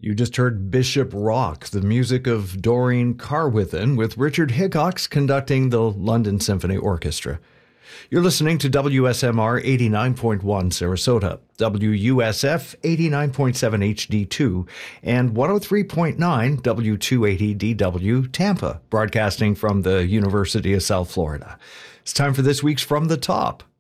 You just heard Bishop Rock, the music of Doreen Carwithen, with Richard Hickox conducting the London Symphony Orchestra. You're listening to WSMR 89.1 Sarasota, WUSF 89.7 HD2, and 103.9 W280DW Tampa, broadcasting from the University of South Florida. It's time for this week's From the Top.